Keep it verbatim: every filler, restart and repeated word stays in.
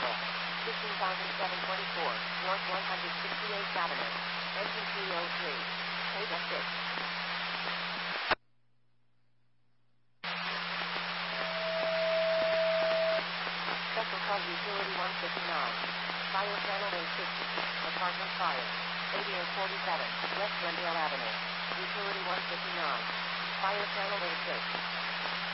vehicle. fifteen thousand seven hundred twenty-four, North one hundred sixty-eighth Avenue. Engine T O three. Pega six. Special call Utility one fifty-nine. Fire channel A fifty. Apartment fire. Aviator forty-seven, West Glendale Avenue. Utility one fifty-nine. Fire channel A six.